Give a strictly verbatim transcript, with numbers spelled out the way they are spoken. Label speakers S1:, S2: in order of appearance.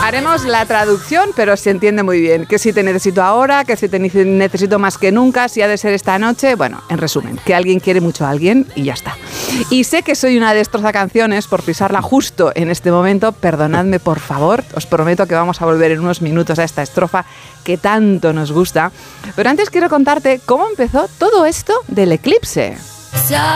S1: Haremos la traducción, pero se entiende muy bien. Que si te necesito ahora, que si te necesito más que nunca, si ha de ser esta noche. Bueno, en resumen, que alguien quiere mucho a alguien y ya está. Y sé que soy una destrozacanciones por pisarla justo en este momento. Perdonadme, por favor. Os prometo que vamos a volver en unos minutos a esta estrofa que tanto nos gusta. Pero antes quiero contarte cómo empezó todo esto del eclipse.